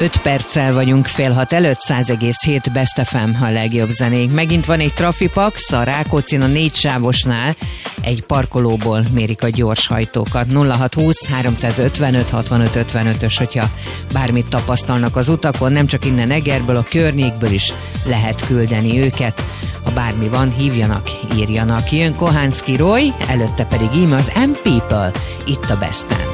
5 perccel vagyunk fél hat előtt, 100,7 Best FM a legjobb zenék. Megint van egy trafipax, a Rákóczin a 4 sávosnál egy parkolóból mérik a gyorshajtókat. 0620 355 65 55-ös, hogyha bármit tapasztalnak az utakon, nem csak innen Egerből, a környékből is lehet küldeni őket. Ha bármi van, hívjanak, írjanak. Jön Kohánszky Roy, előtte pedig íme az M People, itt a Besten.